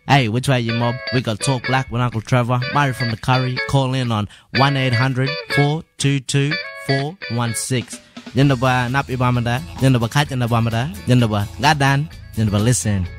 Hey, which way you mob? We got Talk Black with Uncle Trevor. Murray from the Curry. Call in on 1-800-422-416. Jinda ba nap ibamada. Jinda ba kat jinda bamada. Jinda ba gadan. Jinda ba listen.